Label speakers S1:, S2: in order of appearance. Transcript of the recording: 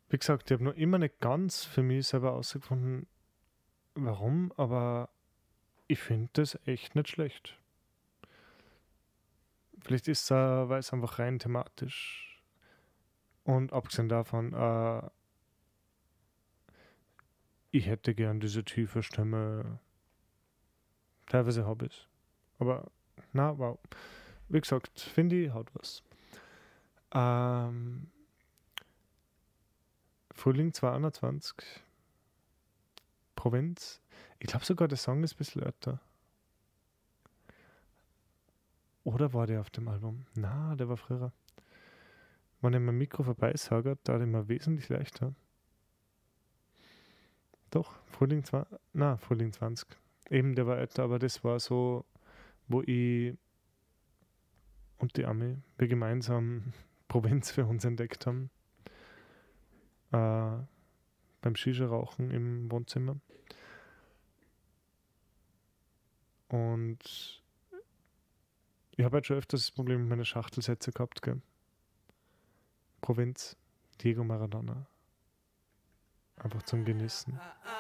S1: Wie gesagt, ich habe noch immer nicht ganz für mich selber herausgefunden, warum, aber ich finde das echt nicht schlecht. Vielleicht ist es, weil es einfach rein thematisch und abgesehen davon, ich hätte gern diese tiefe Stimme. Teilweise habe ich es. Aber, na, wow. Wie gesagt, finde ich, hat was. Ähm, Frühling 2021, Provinz. Ich glaube sogar, der Song ist ein bisschen älter. Oder war der auf dem Album? Na, der war früher. Wenn ich mein Mikro vorbeisagert, da immer wesentlich leichter. Doch, Frühling 20. Eben, der war älter, aber das war so, wo ich und die Ami, wir gemeinsam Provinz für uns entdeckt haben. Beim Shisha-Rauchen im Wohnzimmer. Und ich habe halt schon öfters das Problem mit meinen Schachtelsätze gehabt, gell? Provinz, Diego Maradona. Einfach zum Genießen.